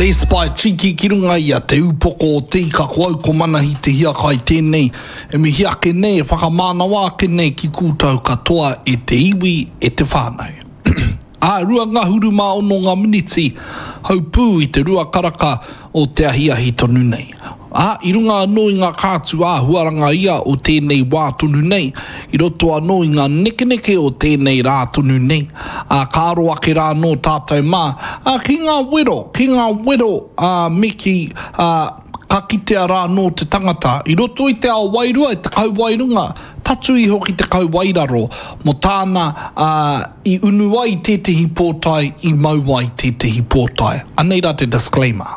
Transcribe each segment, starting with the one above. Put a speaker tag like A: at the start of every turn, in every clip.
A: Les Pai Chiki ki runga ia te upoko o te ika koau ko manahi te hia kai tēnei. E mi hia ke nei e whakamānawa ke nei ki kūtau katoa e te iwi e te whānau. Rua ngā huru mā ono ngā miniti haupū i te rua karaka o te ahiahi tonu nei. I runga anō i ngā kātu huaranga ia o tēnei wā tonu nei, i roto anō i ngā nekeneke o tēnei rā tonu nei. Ka aro ake rā no tātou mā, ki ngā wero, meki, ka kitea rā no te tangata. I roto i te ao wairua, i te kauwairunga, tatu i hoki te kauwairaro, mo tāna i unua i tētehi pōtai, i maua i tētehi pōtai. Anei rā te disclaimer.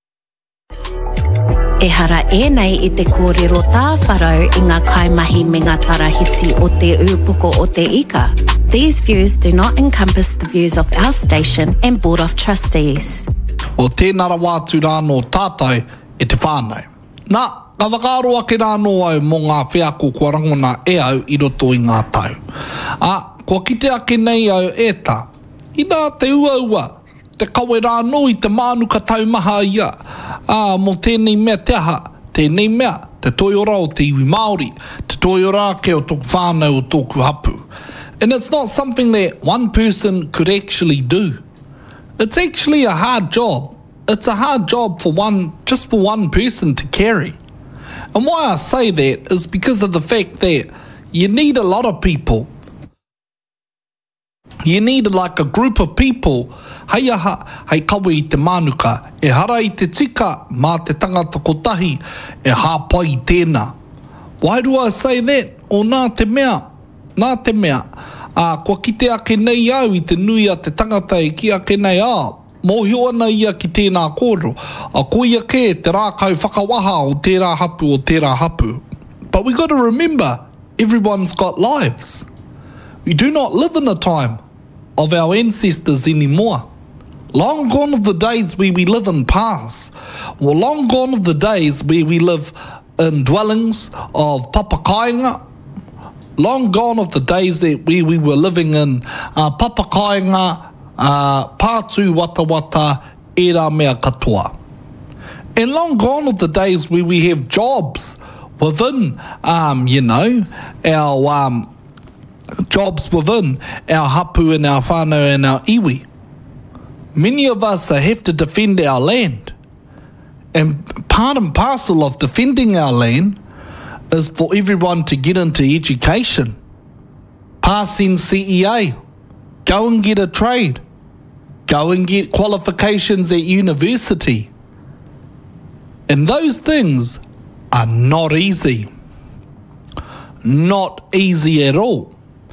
B: E hara nei I te kōrero tā wharau I ngā kaimahi me ngā tarahiti o te ūpoko o te ika. These views do not encompass the views of our station and Board of Trustees.
A: O tēnara wātu rāno tātou e te whānau. Nā, ka whakaaro ake rāno au mō ngā wheako kua rangona e au I roto I ngā tau. Kua kite ake nei au e tā. I nā te ua, te kawe rāno I te mānuka taumaha ia. Mō tēnei mea te aha, tēnei mea, te toiora o te iwi Māori, te toiora ke o tōku whānau o tōku hapu. And it's not something that one person could actually do. It's actually a hard job. It's a hard job for one person to carry. And why I say that is because of the fact that you need a lot of people. You need like a group of people. Hei aha, hei kawe I te mānuka. E hara I te tika, mā te tangata kotahi, e hāpai I tēnā. Why do I say that? O nā te mea. Kua kite ake nei au I te nui a te tangata e ki ake nei mōhio ana ia ki tēnā kōro. Ko ia ke te rākau whakawaha o tērā hapu. But we got to remember, everyone's got lives. We do not live in a time of our ancestors anymore. Long gone of the days where we live in paths. Well, long gone of the days where we live in dwellings of papakainga. Long gone of the days that where we were living in papakainga, pātū wata, era mea katoa. And long gone of the days where we have jobs within, our jobs within our hapu and our whānau and our iwi. Many of us have to defend our land. And part and parcel of defending our land is for everyone to get into education. Pass NCEA. Go and get a trade. Go and get qualifications at university. And those things are not easy. Not easy at all.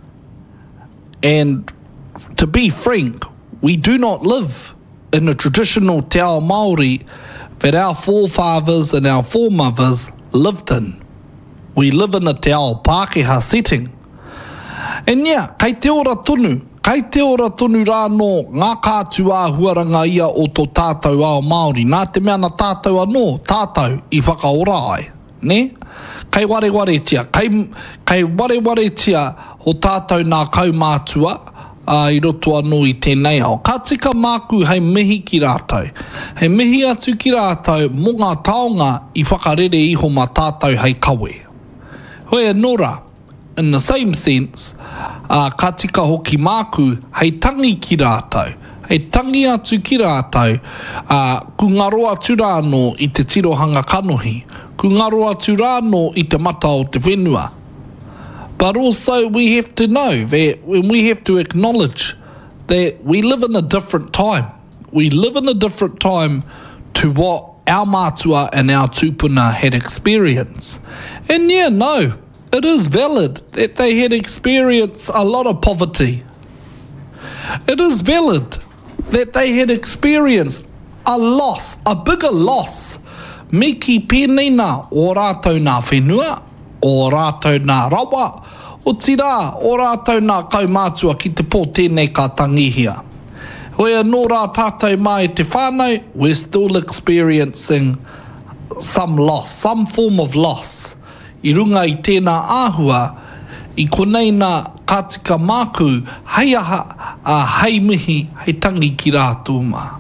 A: And to be frank, we do not live in a traditional te ao Māori that our forefathers and our foremothers lived in. We live in a te ao Pākehā setting. And kei te ora tonu rāno ngā kātu huaranga ia o tō tātou ao Māori. Nā te mea na tātou anō, tātou I whakaora ai. Ne? Kei ware tia. Kei ware tia o tātou nā kaumātua I roto anō I tēnei ao. Ka tika māku hei mihi ki rātou. Hei mihi atu ki rātou mō ngā taonga I whakarere iho mā tātou hei kawe. Hoi anōra, in the same sense, ka tika hoki māku hei tangi ki rātou. Hei tangi atu ki rātou, ku ngaro atu rāno I te tirohanga kanohi. Ku ngaro atu rāno I te mata o te whenua. But also we have to know that we have to acknowledge that we live in a different time. We live in a different time to what our mātua and our tūpuna had experienced. And it is valid that they had experienced a lot of poverty. It is valid that they had experienced a loss, a bigger loss. Me ki pēnei nā o rātou nā whenua, o rātou nā rawa, o tira, o rātou nā kaumātua ki te pō tēnei ka tangihia. Hoi anō rā tātou mai te whānau, we're still experiencing some loss, some form of loss. I runga I tēnā āhua, I konei nā kātika māku, hei aha, hei mihi, hei tangi ki rātou mā.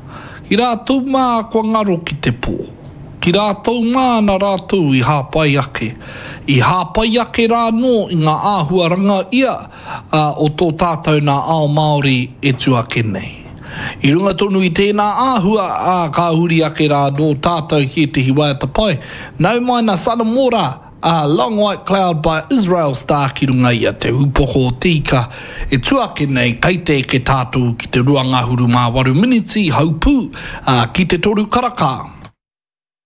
A: I rātou mā kua ngaro ki te pō. Ki rātou mā na rātou I hāpai ake. I hāpai ake rā no I ngā āhuaranga ia o tō tātou nā ao Māori e tuake nei. I runga tonu I tēnā āhua ka huri ake rā no tātou ki te hiwaiata pai. Nau mai na Sanamora, Long White Cloud by Israel Star ki runga ia te upoko o tika. E tuake nei, kei te ke tātou ki te ruangahuru mā 8 miniti haupū ki te toru karaka.